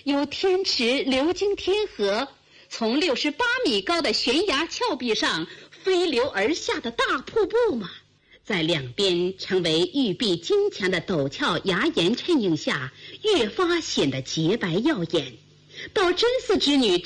由天池流经天河，从68米高的悬崖峭壁上飞流而下的大瀑布吗？在两边成为玉壁金墙的陡峭崖岩衬映下，越发显得洁白耀眼。到真嗣之女